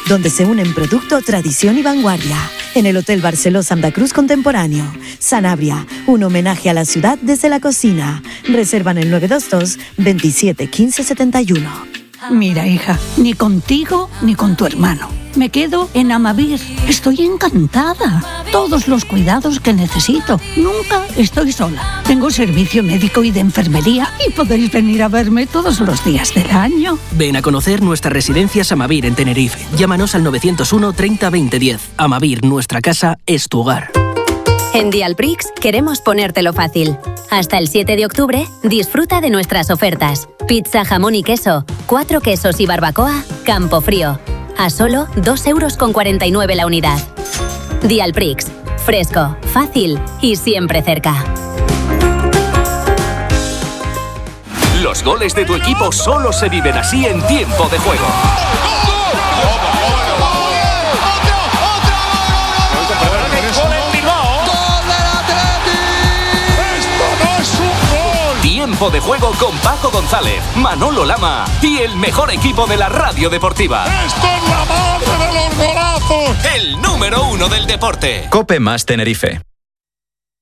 donde se unen producto, tradición y vanguardia. En el Hotel Barceló Santa Cruz Contemporáneo. Sanabria, un homenaje a la ciudad desde la cocina. Reservan el 922 27 15 71. Mira, hija, ni contigo ni con tu hermano. Me quedo en Amavir. Estoy encantada. Todos los cuidados que necesito. Nunca estoy sola. Tengo servicio médico y de enfermería y podéis venir a verme todos los días del año. Ven a conocer nuestras residencias Amavir en Tenerife. Llámanos al 901 30 20 10. Amavir, nuestra casa es tu hogar. En Dialprix queremos ponértelo fácil. Hasta el 7 de octubre, disfruta de nuestras ofertas. Pizza, jamón y queso, 4 quesos y barbacoa, Campofrío. A solo 2,49 € la unidad. Dialprix. Fresco, fácil y siempre cerca. Los goles de tu equipo solo se viven así en tiempo de juego. Tiempo de juego con Paco González, Manolo Lama y el mejor equipo de la radio deportiva. ¡Esto es la madre de los golazos! El número 1 del deporte. COPE más Tenerife.